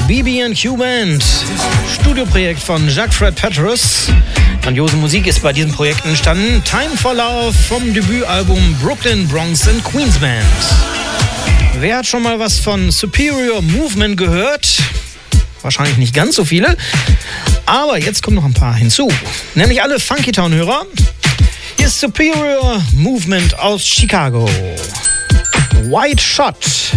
BB&Q Band, Studioprojekt von Jacques Fred Petrus. Grandiose Musik ist bei diesem Projekt entstanden. Time for Love vom Debütalbum Brooklyn, Bronx and Queens Band. Wer hat schon mal was von Superior Movement gehört? Wahrscheinlich nicht ganz so viele. Aber jetzt kommen noch ein paar hinzu. Nämlich alle Funky Town-Hörer. Hier ist Superior Movement aus Chicago. White Shot.